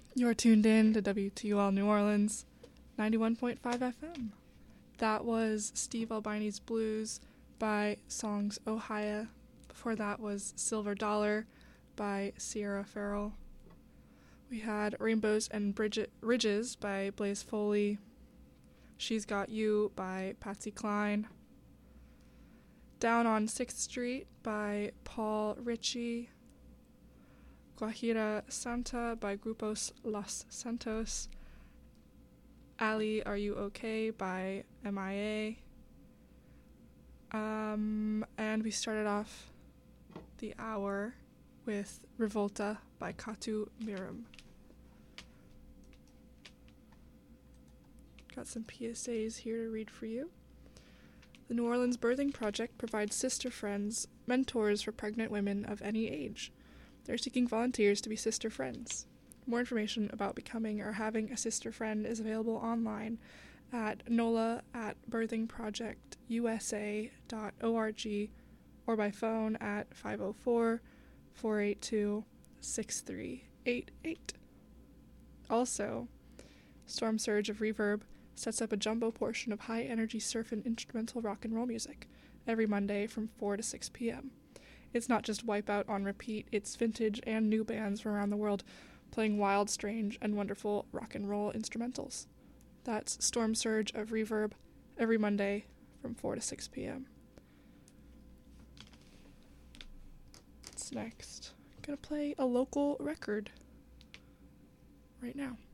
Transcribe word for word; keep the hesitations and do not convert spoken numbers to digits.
You're tuned in to W T U L New Orleans, ninety-one point five F M. That was Steve Albini's Blues by Songs Ohia. Before that was Silver Dollar by Sierra Farrell. We had Rainbows and Bridget Ridges by Blaze Foley. She's Got You by Patsy Cline. Down on sixth Street by Paul Ritchie. Guajira Santa by Grupos Los Santos. Ali, Are You Okay by M I A. Um, and we started off the hour with Revolta by Katu Miram. Got some P S As here to read for you. The New Orleans Birthing Project provides sister friends, mentors for pregnant women of any age. They're seeking volunteers to be sister friends. More information about becoming or having a sister friend is available online at nola at birthing project u s a dot org or by phone at five oh four, four eight two, six three eight eight. Also, Storm Surge of Reverb sets up a jumbo portion of high-energy surf and instrumental rock and roll music every Monday from four to six p.m. It's not just Wipeout on repeat, it's vintage and new bands from around the world playing wild, strange, and wonderful rock and roll instrumentals. That's Storm Surge of Reverb every Monday from four to six p.m. What's next? I'm gonna play a local record right now.